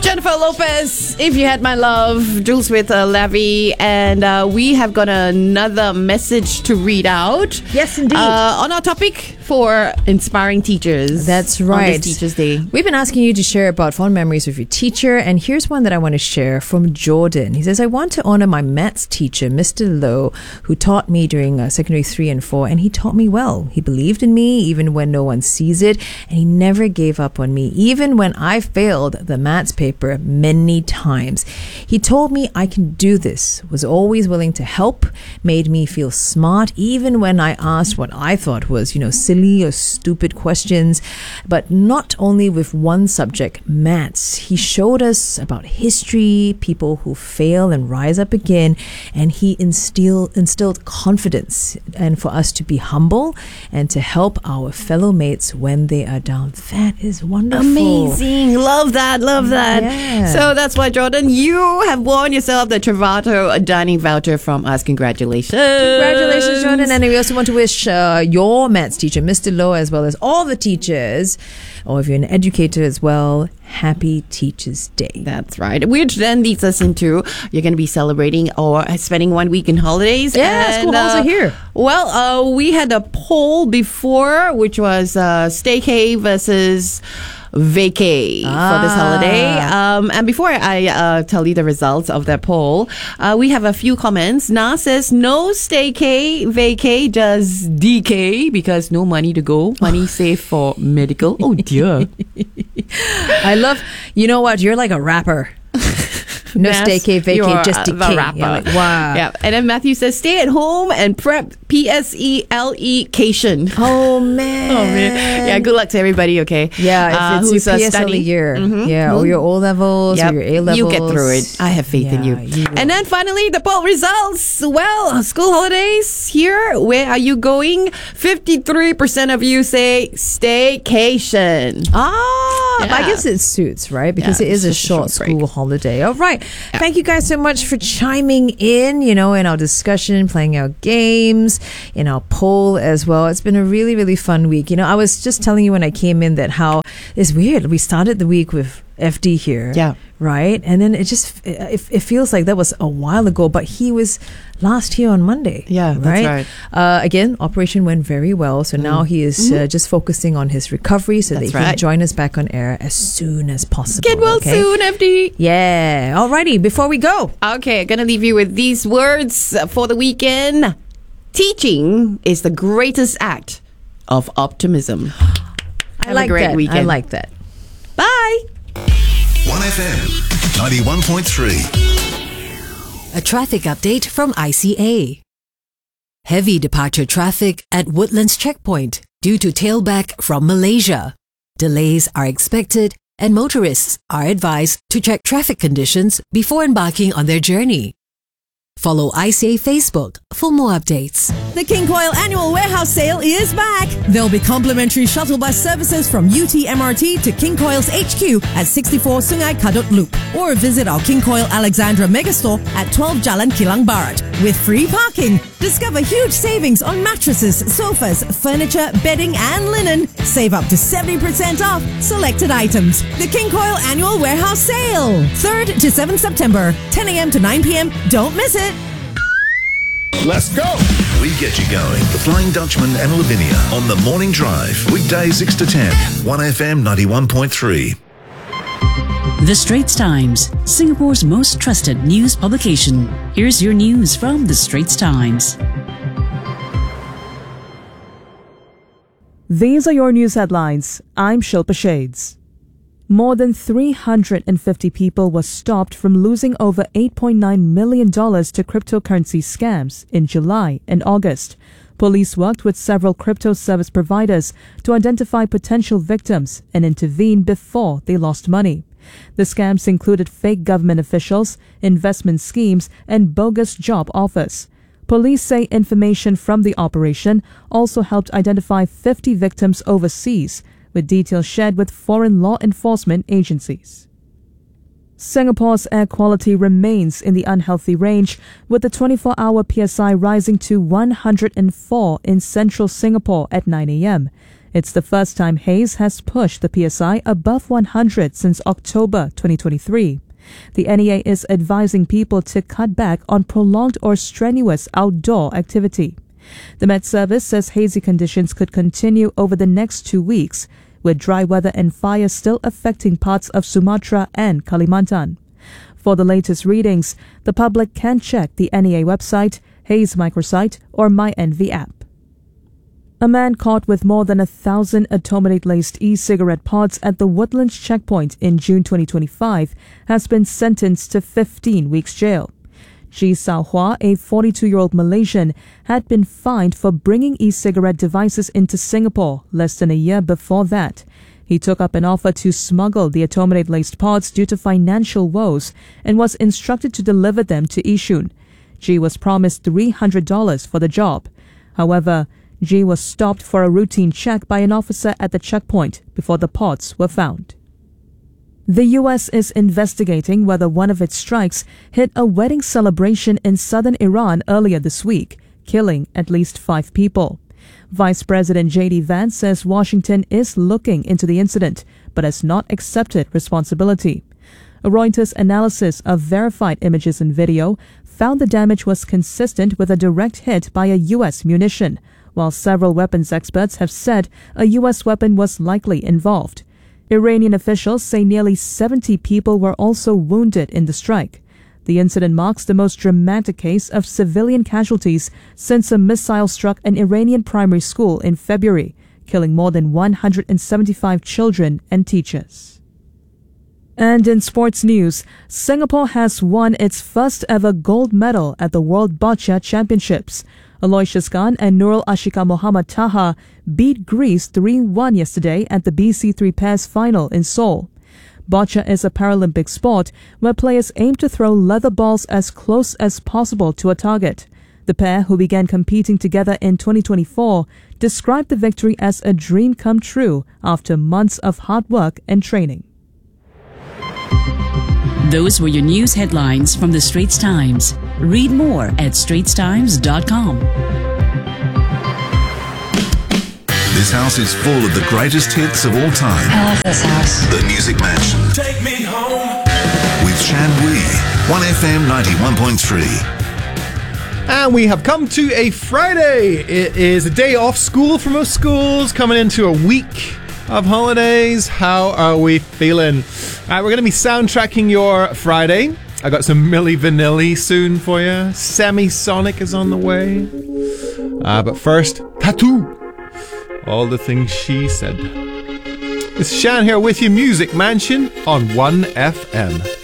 Jennifer Lopez, If You Had My Love, Jules with Levy, and we have got another message to read out. Yes, indeed. On our topic for inspiring teachers. That's right. On this Teachers Day. We've been asking you to share about fond memories with your teacher, and here's one that I want to share from Jordan. He says, I want to honor my maths teacher, Mr. Lowe, who taught me during secondary 3 and 4, and he taught me well. He believed in me even when no one sees it, and he never gave up on me, even when I failed the maths paper many times. He told me I can do this, was always willing to help, made me feel smart, even when I asked what I thought was, silly or stupid questions. But not only with one subject, maths. He showed us about history, people who fail and rise up again, and he instilled confidence and for us to be humble and to help our fellow mates when they are down. That is wonderful. Amazing. Love that. Yeah. So that's why, Jordan, you have won yourself the Travato dining voucher from us. Congratulations. Congratulations, Jordan. And we also want to wish your maths teacher, Mr. Lowe, as well as all the teachers, or if you're an educator as well, Happy Teachers Day. That's right. Which then leads us into you're going to be celebrating or spending 1 week in holidays. Yeah, school holidays are here. Well, we had a poll before, which was staycay versus vacay for this holiday. And before I tell you the results of that poll, we have a few comments. Na says, no staycay, vacay, just DK because no money to go. Money saved for medical. Oh dear. I love, you know what? You're like a rapper. No staycay, vacay, just decay. The rapper. Yeah, like, wow. Yeah. And then Matthew says, stay at home and prep PSELE-cation. Oh, man. Oh, man. Yeah, good luck to everybody, okay? Yeah, if it's your PSLE year. Mm-hmm. Yeah, or your O-levels or your A-levels. You get through it. I have faith in you. And then finally, the poll results. Well, school holidays here. Where are you going? 53% of you say staycation. But I guess it suits, right? Because it is a short school holiday. All right. Yeah. Thank you guys so much for chiming in, in our discussion, playing our games, in our poll as well. It's been a really, really fun week. I was just telling you when I came in that how it's weird. We started the week with FD here. Yeah. Right? And then it feels like that was a while ago, but he was last here on Monday. Yeah, that's right. Again, operation went very well. So now he is just focusing on his recovery so that he can join us back on air as soon as possible. Get well soon, FD. Yeah. Alrighty, before we go. Okay, going to leave you with these words for the weekend. Teaching is the greatest act of optimism. I like that. Weekend. I like that. Bye. 1FM 91.3. A traffic update from ICA. Heavy departure traffic at Woodlands Checkpoint due to tailback from Malaysia. Delays are expected and motorists are advised to check traffic conditions before embarking on their journey. Follow ICA Facebook for more updates. The King Koil Annual Warehouse Sale is back. There'll be complimentary shuttle bus services from UTMRT to King Koil's HQ at 64 Sungai Kadut Loop. Or visit our King Koil Alexandra Megastore at 12 Jalan Kilang Barat. With free parking. Discover huge savings on mattresses, sofas, furniture, bedding and linen. Save up to 70% off selected items. The King Koil Annual Warehouse Sale. 3rd to 7th September, 10 a.m. to 9 p.m. Don't miss it. Let's go. We get you going. The Flying Dutchman and Lavinia on the Morning Drive. Weekdays 6 to 10. 1FM 91.3. The Straits Times, Singapore's most trusted news publication. Here's your news from The Straits Times. These are your news headlines. I'm Shilpa Shades. More than 350 people were stopped from losing over $8.9 million to cryptocurrency scams in July and August. Police worked with several crypto service providers to identify potential victims and intervene before they lost money. The scams included fake government officials, investment schemes, and bogus job offers. Police say information from the operation also helped identify 50 victims overseas, with details shared with foreign law enforcement agencies. Singapore's air quality remains in the unhealthy range, with the 24-hour PSI rising to 104 in central Singapore at 9 a.m. It's the first time haze has pushed the PSI above 100 since October 2023. The NEA is advising people to cut back on prolonged or strenuous outdoor activity. The Met Service says hazy conditions could continue over the next 2 weeks, with dry weather and fire still affecting parts of Sumatra and Kalimantan. For the latest readings, the public can check the NEA website, Haze microsite, or MyNV app. A man caught with more than 1,000 atomanate-laced e-cigarette pods at the Woodlands checkpoint in June 2025 has been sentenced to 15 weeks jail. Ji Sao Hua, a 42-year-old Malaysian, had been fined for bringing e-cigarette devices into Singapore less than a year before that. He took up an offer to smuggle the atomanate-laced pods due to financial woes and was instructed to deliver them to Yishun. Ji was promised $300 for the job. However, Ji was stopped for a routine check by an officer at the checkpoint before the pods were found. The U.S. is investigating whether one of its strikes hit a wedding celebration in southern Iran earlier this week, killing at least 5 people. Vice President J.D. Vance says Washington is looking into the incident, but has not accepted responsibility. A Reuters analysis of verified images and video found the damage was consistent with a direct hit by a U.S. munition, while several weapons experts have said a U.S. weapon was likely involved. Iranian officials say nearly 70 people were also wounded in the strike. The incident marks the most dramatic case of civilian casualties since a missile struck an Iranian primary school in February, killing more than 175 children and teachers. And in sports news, Singapore has won its first ever gold medal at the World Boccia Championships. Aloysius Khan and Nurul Ashika Mohammad Taha beat Greece 3-1 yesterday at the BC3 Pairs final in Seoul. Boccia is a Paralympic sport where players aim to throw leather balls as close as possible to a target. The pair, who began competing together in 2024, described the victory as a dream come true after months of hard work and training. Those were your news headlines from the Straits Times. Read more at straitstimes.com. This house is full of the greatest hits of all time. I love this house. The Music Mansion. Take me home. With Shan Wee. 1FM 91.3. And we have come to a Friday. It is a day off school for most schools, coming into a week of holidays. How are we feeling? We're going to be soundtracking your Friday. I got some Milli Vanilli soon for you. Semisonic is on the way. But first, Tattoo. All the things she said. It's Shan here with you, Music Mansion on 1FM.